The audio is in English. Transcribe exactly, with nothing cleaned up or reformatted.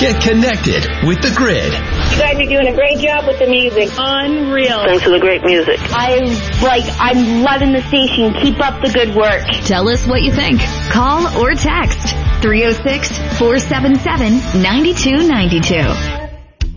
Get connected with The Grid. You guys are doing a great job with the music. Unreal. Thanks for the great music. I like, I'm loving the station. Keep up the good work. Tell us what you think. Call or text three oh six, four seven seven, nine two nine two.